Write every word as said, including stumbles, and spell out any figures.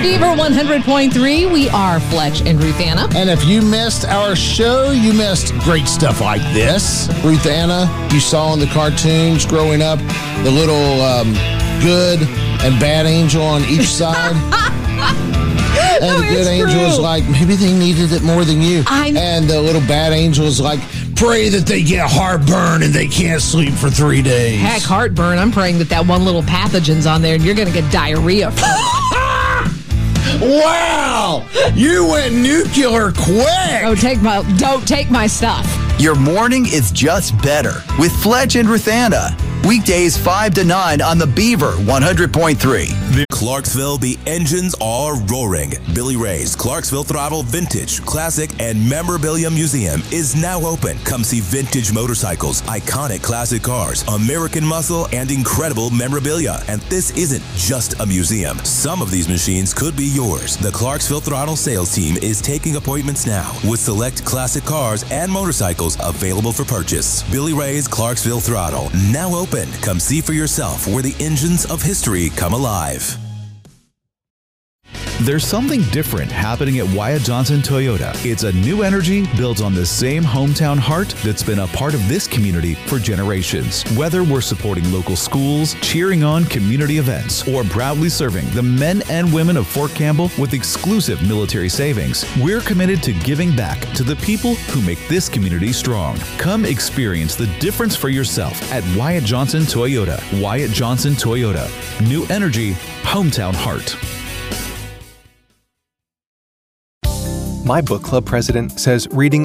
Beaver one hundred point three. We are Fletch and Ruth Anna. And if you missed our show, you missed great stuff like this. Ruth Anna, you saw in the cartoons growing up, the little um, good and bad angel on each side. And no, the good angel is like, maybe they needed it more than you. I... And the little bad angel is like, pray that they get heartburn and they can't sleep for three days. Heck, heartburn. I'm praying that that one little pathogen's on there and you're going to get diarrhea. Wow! You went nuclear quick! Don't take my, don't take my stuff. Your morning is just better with Fletch and Ruthanna. Weekdays five to nine on the Beaver one hundred point three. Clarksville, the engines are roaring. Billy Ray's Clarksville Throttle Vintage, Classic, and Memorabilia Museum is now open. Come see vintage motorcycles, iconic classic cars, American muscle, and incredible memorabilia. And this isn't just a museum. Some of these machines could be yours. The Clarksville Throttle sales team is taking appointments now with select classic cars and motorcycles available for purchase. Billy Ray's Clarksville Throttle, now open. Come see for yourself where the engines of history come alive. There's something different happening at Wyatt Johnson Toyota. It's a new energy built on the same hometown heart that's been a part of this community for generations. Whether we're supporting local schools, cheering on community events, or proudly serving the men and women of Fort Campbell with exclusive military savings, we're committed to giving back to the people who make this community strong. Come experience the difference for yourself at Wyatt Johnson Toyota. Wyatt Johnson Toyota. New energy, hometown heart. My book club president says reading